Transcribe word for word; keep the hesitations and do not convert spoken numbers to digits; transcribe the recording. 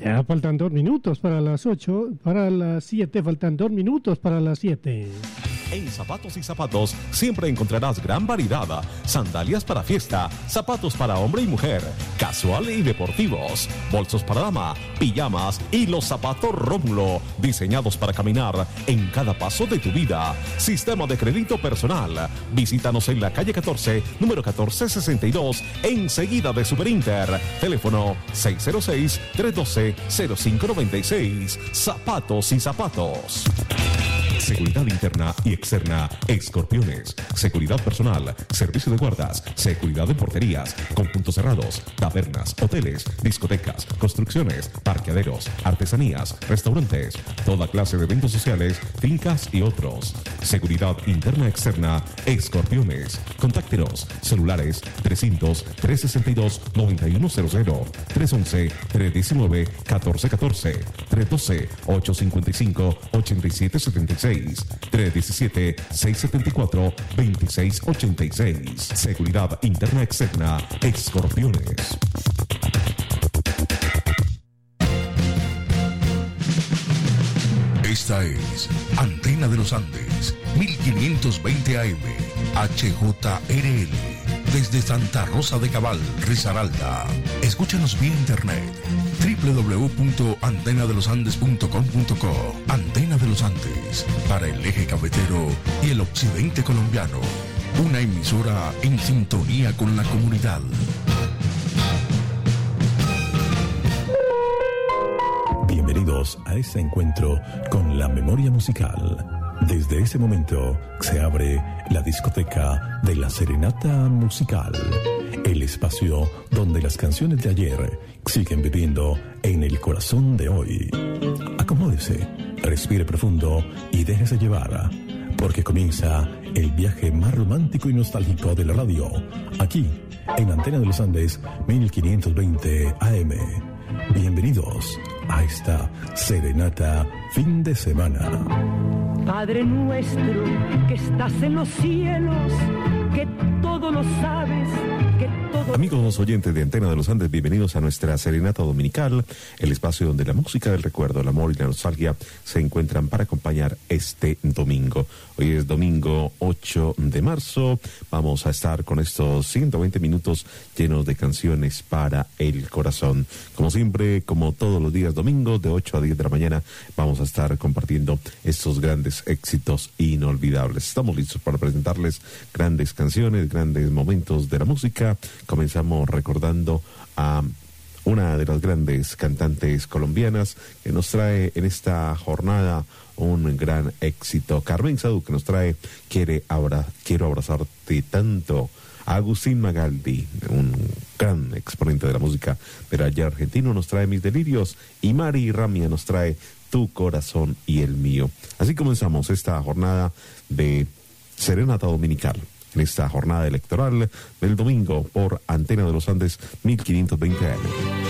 Ya faltan dos minutos para las ocho, para las siete, faltan dos minutos para las siete. En Zapatos y Zapatos siempre encontrarás gran variedad. Sandalias para fiesta, zapatos para hombre y mujer, casual y deportivos, bolsos para dama, pijamas y los zapatos Rómulo, diseñados para caminar en cada paso de tu vida. Sistema de crédito personal. Visítanos en la calle catorce, número catorce sesenta y dos, enseguida de Superinter. Teléfono seis cero seis, tres uno dos, cero cinco nueve seis. Zapatos y Zapatos. Seguridad interna y externa, Escorpiones. Seguridad personal, servicio de guardas, seguridad en porterías, conjuntos cerrados, tabernas, hoteles, discotecas, construcciones, parqueaderos, artesanías, restaurantes, toda clase de eventos sociales, fincas y otros. Seguridad interna externa, Escorpiones. Contáctenos, celulares trescientos, trescientos sesenta y dos, noventa y uno cero cero, trescientos once, trescientos diecinueve, catorce catorce, trescientos doce, ochocientos cincuenta y cinco, ochenta y siete setenta y seis, trescientos diecisiete, seiscientos setenta y cuatro, veintiséis ochenta y seis. Seguridad interna externa, Escorpiones. Esta es Antena de los Andes, mil quinientos veinte A M, H J R L, desde Santa Rosa de Cabal, Risaralda. Escúchanos vía internet, doble u doble u doble u punto antena de los andes punto com punto co. Antena de los Andes, para el eje cafetero y el occidente colombiano. Una emisora en sintonía con la comunidad. Bienvenidos a este encuentro con la memoria musical. Desde ese momento se abre la discoteca de la Serenata Musical, el espacio donde las canciones de ayer siguen viviendo en el corazón de hoy. Acomódese, respire profundo y déjese llevar, porque comienza el viaje más romántico y nostálgico de la radio, aquí en Antena de los Andes mil quinientos veinte A M. Bienvenidos a esta Serenata fin de semana. Padre nuestro que estás en los cielos, que todo lo sabes, que todo... Amigos oyentes de Antena de los Andes, bienvenidos a nuestra Serenata Dominical, el espacio donde la música del recuerdo, el amor y la nostalgia se encuentran para acompañar este domingo. Hoy es domingo ocho de marzo, vamos a estar con estos ciento veinte minutos llenos de canciones para el corazón. Como siempre, como todos los días domingos, de ocho a diez de la mañana, vamos a estar compartiendo estos grandes éxitos inolvidables. Estamos listos para presentarles grandes canciones, grandes momentos de la música. Comenzamos recordando a una de las grandes cantantes colombianas que nos trae en esta jornada un gran éxito. Carmen Sadú, que nos trae Quiere abra, Quiero abrazarte tanto. Agustín Magaldi, un gran exponente de la música del allá argentino, nos trae Mis delirios, y Mari Ramia nos trae Tu corazón y el mío. Así comenzamos esta jornada de Serenata Dominical, en esta jornada electoral del domingo por Antena de los Andes mil quinientos veinte A M.